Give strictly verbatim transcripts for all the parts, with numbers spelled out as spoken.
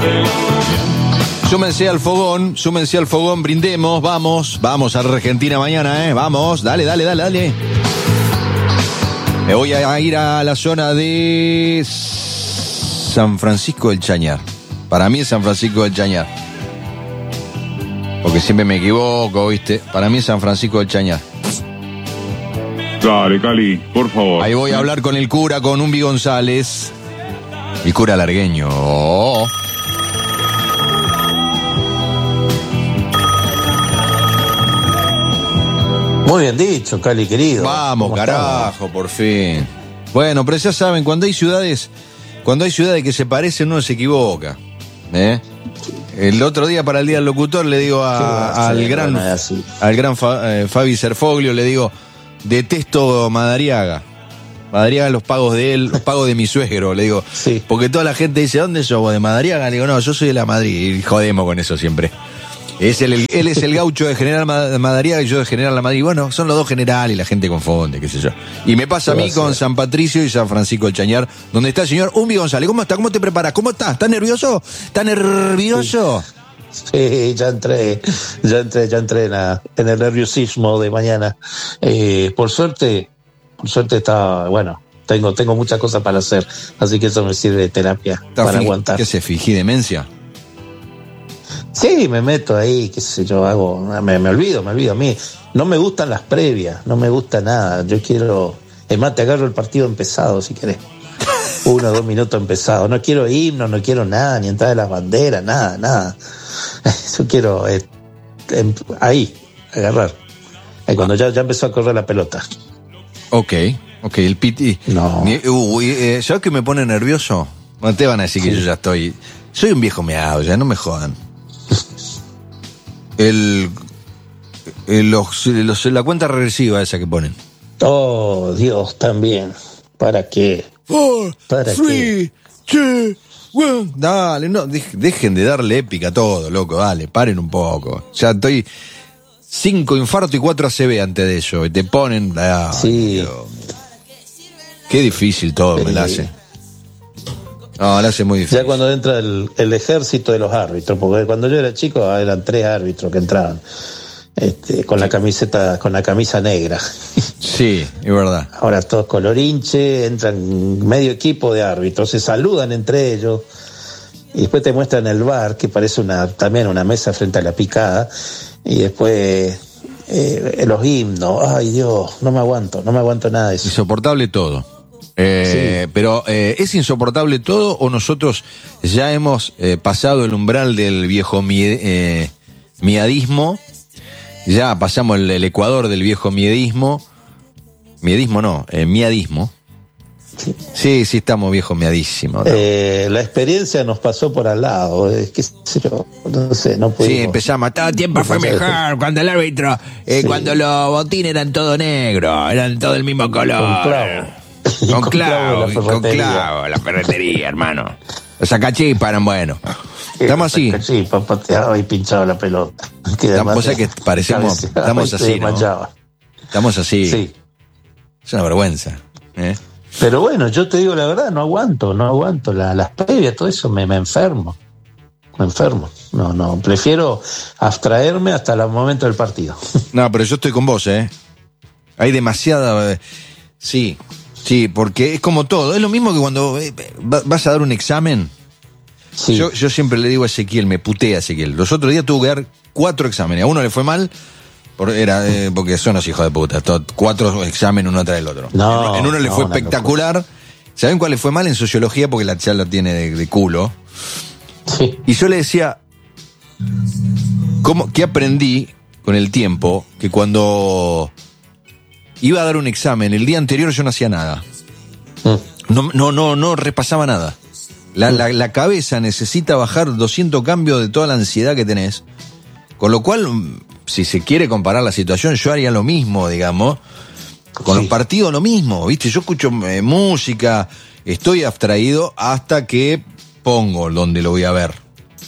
Súmense al fogón, súmense al fogón, brindemos, vamos, vamos a Argentina mañana, eh, vamos, dale, dale, dale, dale. Me voy a ir a la zona de San Francisco del Chañar. Para mí es San Francisco del Chañar. Porque siempre me equivoco, ¿viste? Para mí es San Francisco del Chañar. Dale, Cali, por favor. Ahí voy a hablar con el cura, con Umbi González. El cura largueño. Oh. Muy bien dicho, Cali, querido. Vamos, carajo, estamos? Por fin. Bueno, pero ya saben, cuando hay ciudades, cuando hay ciudades que se parecen, uno se equivoca. ¿Eh? El otro día, para el Día del Locutor, le digo a, al, gran, al gran Fa, eh, Fabi Serfoglio, le digo, detesto Madariaga. Madariaga, los pagos de él, los pagos de mi suegro, le digo. Sí. Porque toda la gente dice, ¿dónde sos vos? ¿De Madariaga? Le digo, no, yo soy de la Madrid. Y jodemos con eso siempre. Es el, el, él es el gaucho de General Madariaga y yo de General La Madrid. Bueno, son los dos generales y la gente confunde, qué sé yo. Y me pasa a mí con San Patricio y San Francisco del Chañar, donde está el señor Umbi González. ¿Cómo está? ¿Cómo te preparas? ¿Cómo estás? ¿Estás nervioso? ¿Estás nervioso? Sí, sí, ya entré, ya entré, ya entré en, la, en el nerviosismo de mañana. Eh, por suerte, por suerte está, bueno, tengo, tengo muchas cosas para hacer, así que eso me sirve de terapia para fi- aguantar. ¿Qué se fingí demencia? Sí, me meto ahí, qué sé yo, hago, me, me olvido, me olvido. A mí no me gustan las previas, no me gusta nada. Yo quiero, es más, te agarro el partido empezado si querés. Uno o dos minutos empezado. No quiero himno, no quiero nada, ni entrar de las banderas, nada, nada. Yo quiero eh, eh, ahí, agarrar. Ahí cuando ya, ya empezó a correr la pelota. Ok, ok, el piti. No. Uy, eh, ¿sabes qué me pone nervioso? No te van a decir sí. que yo ya estoy. Soy un viejo meado, ya no me jodan. El, el los, los, la cuenta regresiva esa que ponen. Oh, Dios, también. ¿Para qué? Four, ¿Para three, qué? Two, one. Dale, no, dejen de darle épica a todo, loco, dale, paren un poco. Ya estoy cinco infartos y cuatro A C V antes de eso. Y te ponen. Ah, sí. Dios. Qué difícil todo sí. me la hace. No, la hace muy difícil. Ya cuando entra el, el ejército de los árbitros, porque cuando yo era chico eran tres árbitros que entraban este, con la camiseta, con la camisa negra. Sí, es verdad. Ahora todos colorinche, entran medio equipo de árbitros, se saludan entre ellos y después te muestran el bar, que parece una también una mesa frente a la picada, y después eh, los himnos. Ay, Dios, no me aguanto, no me aguanto nada de eso. Insoportable todo. Eh, sí. Pero eh, ¿es insoportable todo o nosotros ya hemos eh, pasado el umbral del viejo mie, eh, miedismo? Ya pasamos el, el ecuador del viejo miedismo. Miedismo no, eh, miadismo. Sí. sí, sí estamos viejos miadísimos, ¿no? Eh, la experiencia nos pasó por al lado, eh, qué sé yo, no sé, no pudimos. Sí, empezamos, todo tiempo fue mejor, cuando el árbitro, eh, sí. cuando los botines eran todo negro, eran todo el mismo color. Con clavo. Con, con clavo, clavo con clavo, la ferretería, hermano. Los sacachispas eran buenos. Estamos así. Sí, pateaba y pinchaba la pelota. Vos sabés que parecemos, estamos así, ¿no? Estamos así. Sí. Es una vergüenza, ¿eh? Pero bueno, yo te digo la verdad, no aguanto, no aguanto. La, las previas, todo eso, me, me enfermo. Me enfermo. No, no, prefiero abstraerme hasta el momento del partido. No, pero yo estoy con vos, ¿eh? Hay demasiada... Sí, sí, porque es como todo. Es lo mismo que cuando vas a dar un examen. Sí. Yo, yo siempre le digo a Ezequiel, me putea a Ezequiel. Los otros días tuvo que dar cuatro exámenes. A uno le fue mal... Por, era, eh, porque son los hijos de puta. Todo, cuatro exámenes uno tras el otro. No, en, en uno le no, fue no, espectacular. No, ¿saben cuál le fue mal? En sociología, porque la charla tiene de, de culo. Sí. Y yo le decía, ¿cómo, ¿qué aprendí con el tiempo? Que cuando iba a dar un examen, el día anterior yo no hacía nada. Mm. No, no, no, no repasaba nada. La, mm. la, la cabeza necesita bajar doscientos cambios de toda la ansiedad que tenés. Con lo cual... Si se quiere comparar la situación, yo haría lo mismo, digamos. Con sí. los partidos lo mismo, ¿viste? Yo escucho eh, música, estoy abstraído hasta que pongo donde lo voy a ver.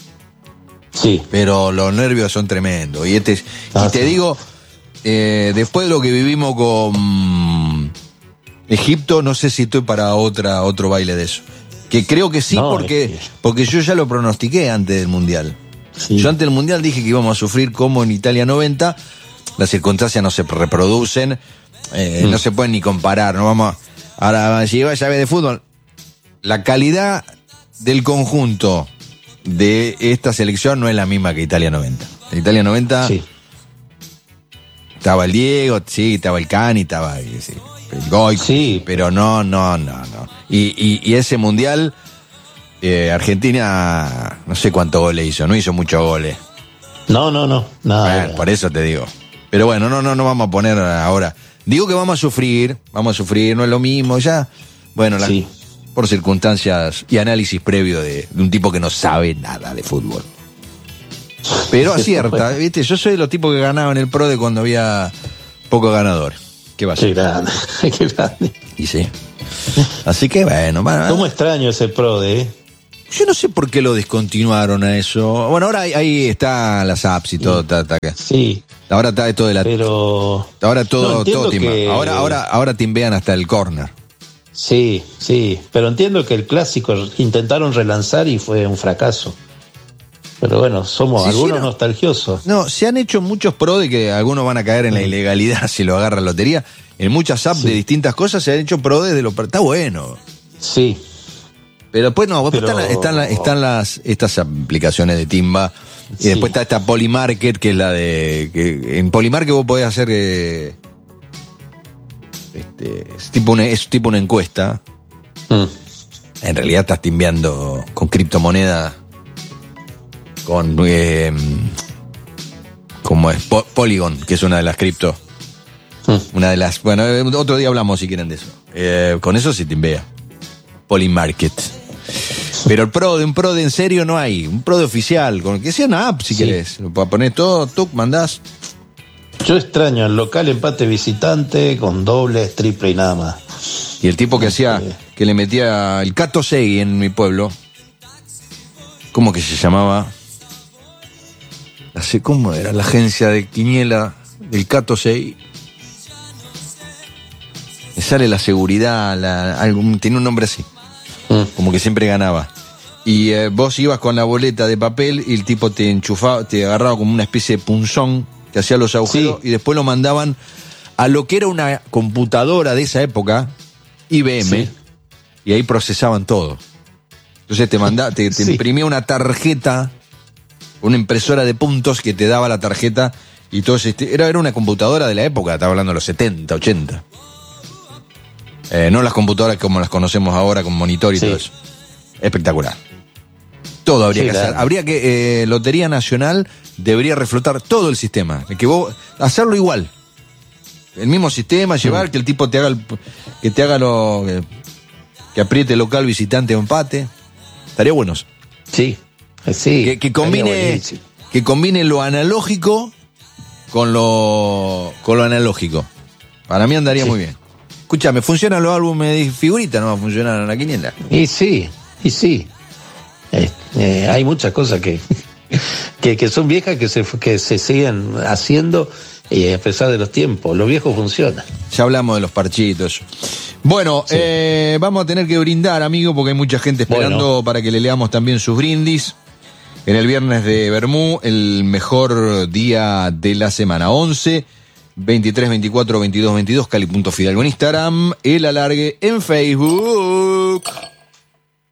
Sí. Pero los nervios son tremendos. Y, este, ah, y te sí. digo, eh, después de lo que vivimos con Egipto, no sé si estoy para otra otro baile de eso. Que creo que sí, no, porque, es que... porque yo ya lo pronostiqué antes del Mundial. Sí. Yo antes del Mundial dije que íbamos a sufrir como en Italia noventa, las circunstancias no se reproducen, eh, mm. no se pueden ni comparar, no vamos a, ahora si ya ve de fútbol, la calidad del conjunto de esta selección no es la misma que Italia noventa. En Italia noventa sí. Estaba el Diego, sí, estaba el Cani, estaba sí, el Goy, sí. pero no, no, no, no. Y, y, y ese Mundial, eh, Argentina, no sé cuántos goles hizo, no hizo muchos goles. No, no, no, nada. Bueno, por eso te digo. Pero bueno, no, no, no vamos a poner ahora. Digo que vamos a sufrir, vamos a sufrir, no es lo mismo, ya. Bueno, la, sí. por circunstancias y análisis previo de, de un tipo que no sabe nada de fútbol. Pero acierta, ¿viste? Yo soy de los tipos que ganaban el Pro de cuando había pocos ganadores. ¿Qué va a ser? Qué grande, qué grande. Y sí. Así que bueno. bueno ¿Cómo extraño ese Pro de? Eh? Yo no sé por qué lo descontinuaron a eso. Bueno, ahora ahí, ahí está las apps y todo. Ta, ta, ta. Sí. Ahora está esto de la. Pero. Ahora todo, no, todo timba. Que... Ahora, ahora, ahora timbean hasta el corner. Sí, sí. Pero entiendo que el clásico intentaron relanzar y fue un fracaso. Pero bueno, somos sí, algunos sí, no. nostalgiosos. No, se han hecho muchos pro de que algunos van a caer en la ilegalidad si lo agarra la lotería. En muchas apps sí. de distintas cosas se han hecho pro desde lo... Está bueno. Sí. Pero después no, Pero... están, están, están las estas aplicaciones de timba. Y sí. después está esta Polymarket, que es la de... que en Polymarket vos podés hacer... Eh, este, es, tipo una, es tipo una encuesta. Mm. En realidad estás timbeando con criptomonedas. Con eh, como es po- Polygon, que es una de las cripto, hmm. una de las, bueno, otro día hablamos si quieren de eso. Eh, con eso sí te vea Polymarket. Pero el pro de un pro de en serio no hay, un pro de oficial, con que sea una app si sí. querés. Lo puedes poner todo, tú mandás. Yo extraño el local empate visitante con dobles, triple y nada más. Y el tipo que hacía, sí. que le metía el Cato Segui en mi pueblo, ¿cómo que se llamaba? Así como era la agencia de quiniela del Cato Segui. Me sale la seguridad, la, algún, tiene un nombre así. Mm. Como que siempre ganaba. Y eh, vos ibas con la boleta de papel y el tipo te enchufaba, te agarraba como una especie de punzón, te hacía los agujeros sí. y después lo mandaban a lo que era una computadora de esa época, I B M, sí. y ahí procesaban todo. Entonces te mandaba, te, te sí. imprimía una tarjeta, una impresora de puntos que te daba la tarjeta y todo ese, era, era una computadora de la época, estaba hablando de los setenta, ochenta. Eh, no las computadoras como las conocemos ahora con monitor y sí. todo eso. Espectacular. Todo habría sí, que claro. hacer. Habría que, eh, Lotería Nacional debería reflotar todo el sistema. Que vos, hacerlo igual. El mismo sistema, llevar, mm. que el tipo te haga el, que te haga lo, que, que apriete local, visitante o empate. Estaría bueno. Sí. Sí, que, que combine que combine lo analógico con lo con lo analógico. Para mí andaría sí. muy bien. Escúchame, ¿funcionan los álbumes de figuritas? ¿No va a funcionar en la quiniela? Y sí, y sí. Eh, eh, hay muchas cosas que, que que son viejas que se que se siguen haciendo y a pesar de los tiempos. Los viejos funcionan. Ya hablamos de los parchitos. Bueno, sí. eh, vamos a tener que brindar, amigo, porque hay mucha gente esperando bueno. para que le leamos también sus brindis. En el viernes de Bermú, el mejor día de la semana. once, veintitrés, veinticuatro, veintidós, veintidós, Cali punto Fidalgo en Instagram, el alargue en Facebook.